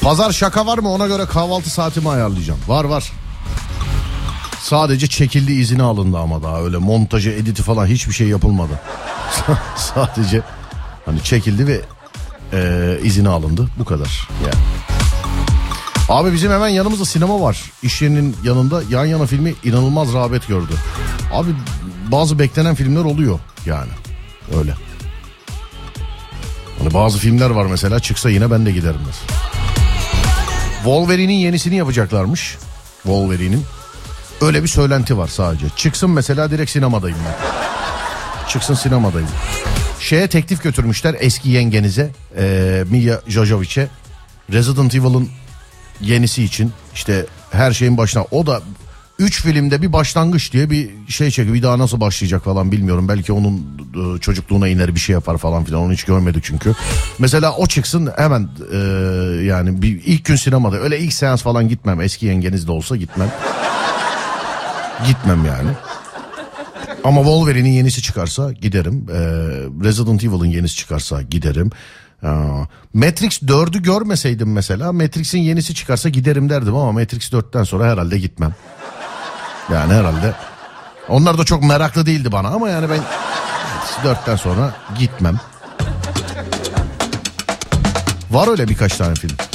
Pazar şaka var mı, ona göre kahvaltı saatimi ayarlayacağım. Var. Sadece çekildi, izini alındı ama daha öyle montajı, editi falan hiçbir şey yapılmadı. Sadece hani çekildi ve izini alındı, bu kadar yani. Abi bizim hemen yanımızda sinema var. İş yerinin yanında, yan yana filmi inanılmaz rağbet gördü. Abi bazı beklenen filmler oluyor yani öyle. Hani bazı filmler var mesela, çıksa yine ben de giderim mesela. Wolverine'in yenisini yapacaklarmış. Wolverine'in. Öyle bir söylenti var sadece. Çıksın mesela, direkt sinemadayım ben. Çıksın, sinemadayım. Teklif götürmüşler eski yengenize, Mia Jovovic'e. Resident Evil'ın yenisi için işte her şeyin başına. O da 3 filmde bir başlangıç diye bir şey çekiyor. Bir daha nasıl başlayacak falan bilmiyorum. Belki onun çocukluğuna iner, bir şey yapar falan filan. Onu hiç görmedik çünkü. Mesela o çıksın hemen, yani bir ilk gün sinemada. Öyle ilk seans falan gitmem. Eski yengeniz de olsa gitmem. Gitmem yani. Ama Wolverine'in yenisi çıkarsa giderim. Resident Evil'ın yenisi çıkarsa giderim. Matrix 4'ü görmeseydim mesela, Matrix'in yenisi çıkarsa giderim derdim ama Matrix 4'ten sonra herhalde gitmem. Yani herhalde. Onlar da çok meraklı değildi bana ama yani ben Matrix 4'ten sonra gitmem. Var öyle birkaç tane film.